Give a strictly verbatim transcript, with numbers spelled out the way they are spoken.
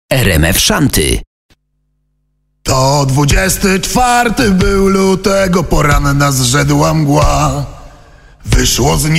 R M F Szanty. To dwudziesty czwarty był lutego, poranna zrzedła mgła. Wyszło z